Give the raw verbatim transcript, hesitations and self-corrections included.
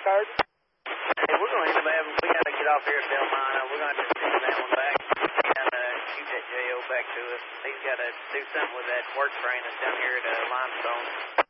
card? Hey, we're going to hit the man. We got to get off here at Delmina. We're going to have to send that one back and uh, shoot that J O back to us. He's got to do something with that work train that's down here at uh, Limestone.